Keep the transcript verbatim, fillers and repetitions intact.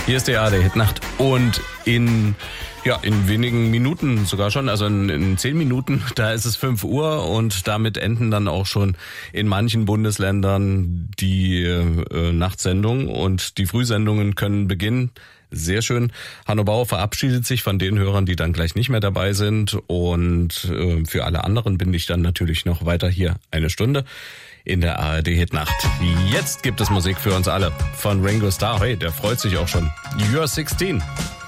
Hier ist die A R D-Hitnacht und in, ja, in wenigen Minuten sogar schon, also in, in zehn Minuten, da ist es fünf Uhr und damit enden dann auch schon in manchen Bundesländern die äh, Nachtsendungen und die Frühsendungen können beginnen. Sehr schön. Hanno Bauer verabschiedet sich von den Hörern, die dann gleich nicht mehr dabei sind. Und äh, für alle anderen bin ich dann natürlich noch weiter hier eine Stunde in der A R D-Hitnacht. Jetzt gibt es Musik für uns alle von Ringo Starr. Hey, der freut sich auch schon. You're sixteen.